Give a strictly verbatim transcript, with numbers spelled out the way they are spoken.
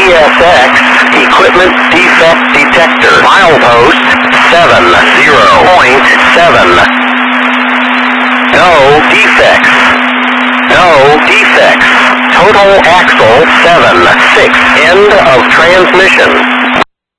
S X, equipment defect detector, milepost seven zero point seven. No defects. No defects. Total axle seven six. End of transmission.